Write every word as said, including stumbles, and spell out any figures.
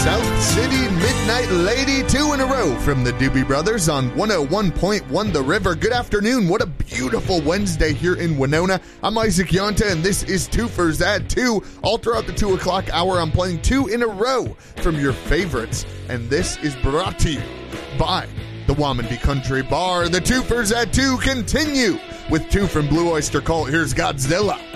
South City Midnight Lady, two in a row from the Doobie Brothers on one oh one point one The River. Good afternoon. What a beautiful Wednesday here in Winona. I'm Isaac Yonta, and this is Twofers at two. All throughout the two o'clock hour, I'm playing two in a row from your favorites, and this is brought to you by the Wamanby Country Bar. The Twofers at two continue with two from Blue Oyster Cult. Here's Godzilla.